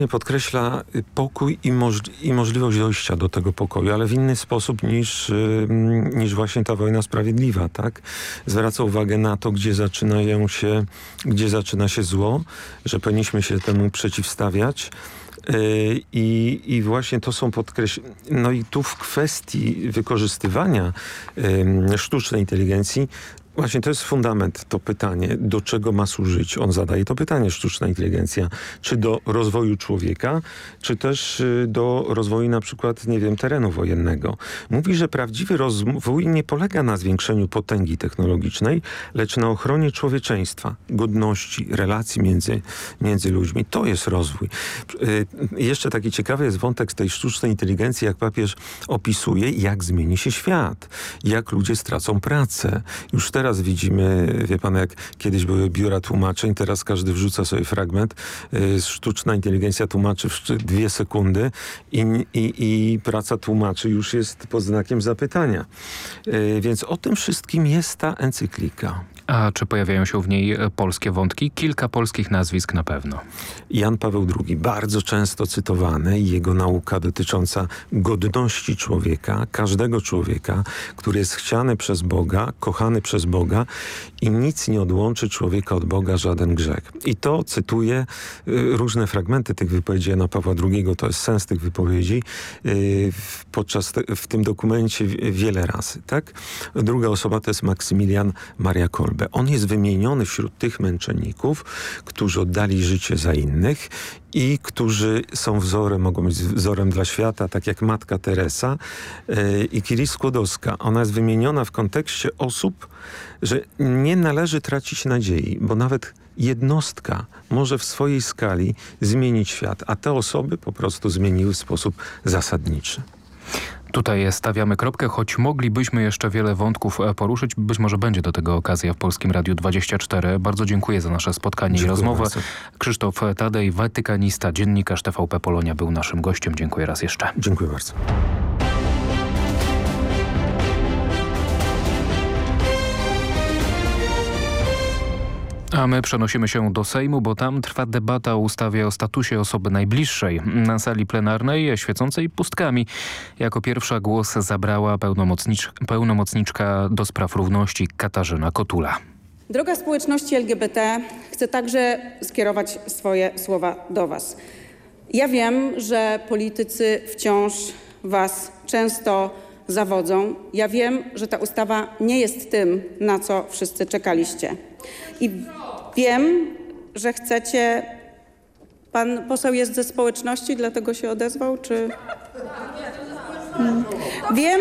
Podkreśla pokój i możliwość dojścia do tego pokoju, ale w inny sposób niż właśnie ta wojna sprawiedliwa, tak? Zwraca uwagę na to, gdzie zaczyna się zło, że powinniśmy się temu przeciwstawiać. I właśnie to są no i tu w kwestii wykorzystywania sztucznej inteligencji właśnie to jest fundament, to pytanie, do czego ma służyć. On zadaje to pytanie, sztuczna inteligencja, czy do rozwoju człowieka, czy też do rozwoju na przykład, nie wiem, terenu wojennego. Mówi, że prawdziwy rozwój nie polega na zwiększeniu potęgi technologicznej, lecz na ochronie człowieczeństwa, godności, relacji między ludźmi. To jest rozwój. Jeszcze taki ciekawy jest wątek tej sztucznej inteligencji, jak papież opisuje, jak zmieni się świat, jak ludzie stracą pracę. Już teraz widzimy, wie pan, jak kiedyś były biura tłumaczeń, teraz każdy wrzuca sobie fragment, sztuczna inteligencja tłumaczy w 2 sekundy i praca tłumaczy już jest pod znakiem zapytania. Więc o tym wszystkim jest ta encyklika. A czy pojawiają się w niej polskie wątki? Kilka polskich nazwisk na pewno. Jan Paweł II, bardzo często cytowany, i jego nauka dotycząca godności człowieka, każdego człowieka, który jest chciany przez Boga, kochany przez Boga i nic nie odłączy człowieka od Boga, żaden grzech. I to cytuję różne fragmenty tych wypowiedzi Jana Pawła II, to jest sens tych wypowiedzi, w tym dokumencie wiele razy, tak? Druga osoba to jest Maksymilian Maria Kolbe. On jest wymieniony wśród tych męczenników, którzy oddali życie za innych i którzy są wzorem, mogą być wzorem dla świata, tak jak Matka Teresa i Curie Skłodowska. Ona jest wymieniona w kontekście osób, że nie należy tracić nadziei, bo nawet jednostka może w swojej skali zmienić świat, a te osoby po prostu zmieniły w sposób zasadniczy. Tutaj stawiamy kropkę, choć moglibyśmy jeszcze wiele wątków poruszyć. Być może będzie do tego okazja w Polskim Radiu 24. Bardzo dziękuję za nasze spotkanie i rozmowę. Bardzo. Krzysztof Tadej, watykanista, dziennikarz TVP Polonia był naszym gościem. Dziękuję raz jeszcze. Dziękuję bardzo. A my przenosimy się do Sejmu, bo tam trwa debata o ustawie o statusie osoby najbliższej. Na sali plenarnej świecącej pustkami jako pierwsza głos zabrała pełnomocniczka do spraw równości Katarzyna Kotula. Droga społeczności LGBT, chcę także skierować swoje słowa do Was. Ja wiem, że politycy wciąż Was często zawodzą. Ja wiem, że ta ustawa nie jest tym, na co wszyscy czekaliście. I wiem, że chcecie... Pan poseł jest ze społeczności, dlatego się odezwał, czy... Wiem...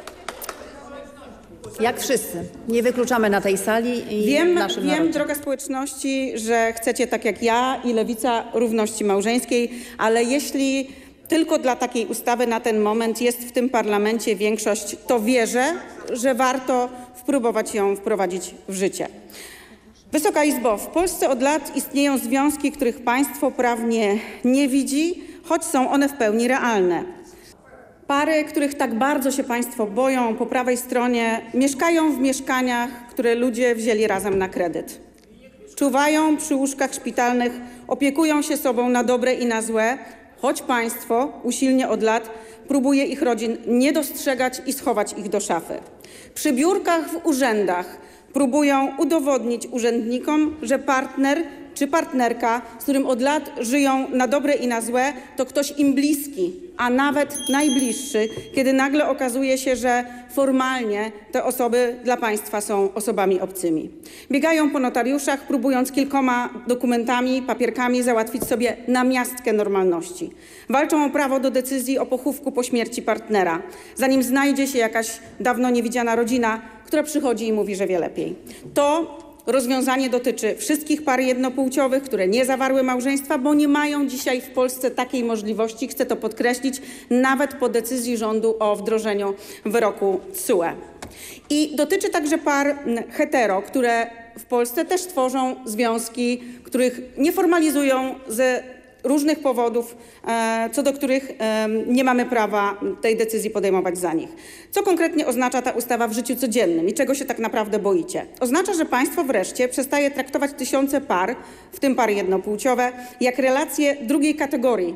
Jak wszyscy. Nie wykluczamy na tej sali i w naszym narodzie. Wiem, droga społeczności, że chcecie tak jak ja i Lewica równości małżeńskiej, ale jeśli tylko dla takiej ustawy na ten moment jest w tym parlamencie większość, to wierzę, że warto spróbować ją wprowadzić w życie. Wysoka Izbo, w Polsce od lat istnieją związki, których państwo prawnie nie widzi, choć są one w pełni realne. Pary, których tak bardzo się państwo boją, po prawej stronie mieszkają w mieszkaniach, które ludzie wzięli razem na kredyt. Czuwają przy łóżkach szpitalnych, opiekują się sobą na dobre i na złe, choć państwo usilnie od lat próbuje ich rodzin nie dostrzegać i schować ich do szafy. Przy biurkach w urzędach próbują udowodnić urzędnikom, że partner czy partnerka, z którym od lat żyją na dobre i na złe, to ktoś im bliski, a nawet najbliższy, kiedy nagle okazuje się, że formalnie te osoby dla państwa są osobami obcymi. Biegają po notariuszach, próbując kilkoma dokumentami, papierkami załatwić sobie namiastkę normalności. Walczą o prawo do decyzji o pochówku po śmierci partnera, zanim znajdzie się jakaś dawno niewidziana rodzina, która przychodzi i mówi, że wie lepiej. To rozwiązanie dotyczy wszystkich par jednopłciowych, które nie zawarły małżeństwa, bo nie mają dzisiaj w Polsce takiej możliwości, chcę to podkreślić, nawet po decyzji rządu o wdrożeniu wyroku TSUE. I dotyczy także par hetero, które w Polsce też tworzą związki, których nie formalizują ze różnych powodów, co do których nie mamy prawa tej decyzji podejmować za nich. Co konkretnie oznacza ta ustawa w życiu codziennym i czego się tak naprawdę boicie? Oznacza, że państwo wreszcie przestaje traktować tysiące par, w tym pary jednopłciowe, jak relacje drugiej kategorii,